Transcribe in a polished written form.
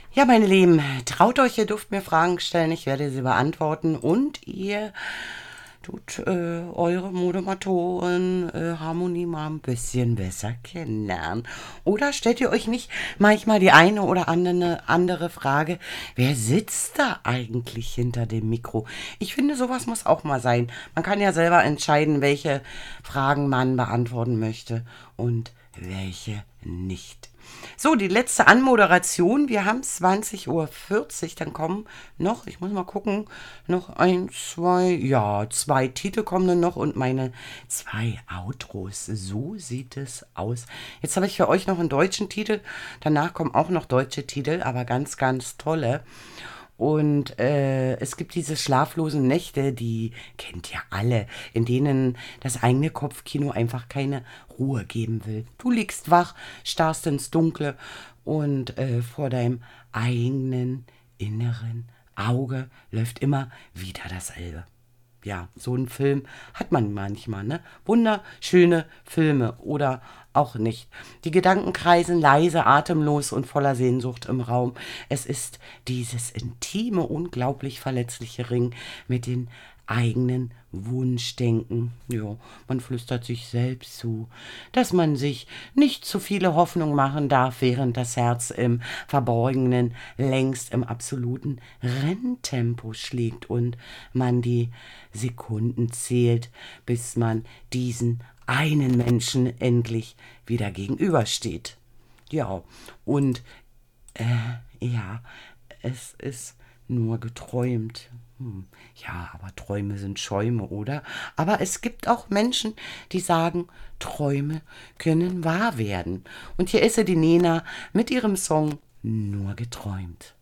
Ja, meine Lieben, traut euch, ihr dürft mir Fragen stellen, ich werde sie beantworten und ihr tut eure Moderatoren Harmonie mal ein bisschen besser kennenlernen. Oder stellt ihr euch nicht manchmal die eine oder andere Frage, wer sitzt da eigentlich hinter dem Mikro? Ich finde, sowas muss auch mal sein. Man kann ja selber entscheiden, welche Fragen man beantworten möchte und welche nicht. So, die letzte Anmoderation. Wir haben 20:40 Uhr. Dann kommen noch, ich muss mal gucken, noch zwei Titel kommen dann noch und meine zwei Outros. So sieht es aus. Jetzt habe ich für euch noch einen deutschen Titel. Danach kommen auch noch deutsche Titel, aber ganz, ganz tolle. Und es gibt diese schlaflosen Nächte, die kennt ihr alle, in denen das eigene Kopfkino einfach keine Ruhe geben will. Du liegst wach, starrst ins Dunkle und vor deinem eigenen inneren Auge läuft immer wieder dasselbe. Ja, so einen Film hat man manchmal, ne? Wunderschöne Filme oder auch nicht. Die Gedanken kreisen leise, atemlos und voller Sehnsucht im Raum. Es ist dieses intime, unglaublich verletzliche Ring mit den eigenen Wunschdenken. Ja, man flüstert sich selbst zu, dass man sich nicht zu viele Hoffnung machen darf, während das Herz im Verborgenen längst im absoluten Renntempo schlägt und man die Sekunden zählt, bis man diesen einen Menschen endlich wieder gegenübersteht. Ja, und ja, es ist nur geträumt. Ja, aber Träume sind Schäume, oder? Aber es gibt auch Menschen, die sagen, Träume können wahr werden. Und hier ist sie, die Nena, mit ihrem Song Nur geträumt.